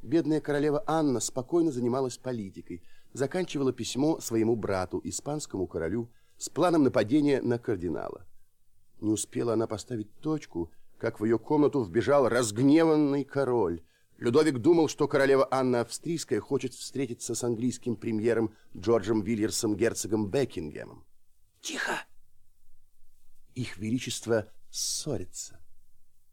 бедная королева Анна спокойно занималась политикой, заканчивала письмо своему брату, испанскому королю, с планом нападения на кардинала. Не успела она поставить точку, как в ее комнату вбежал разгневанный король. Людовик думал, что королева Анна Австрийская хочет встретиться с английским премьером Джорджем Вильерсом, герцогом Бекингемом. Тихо! Их величество ссорятся.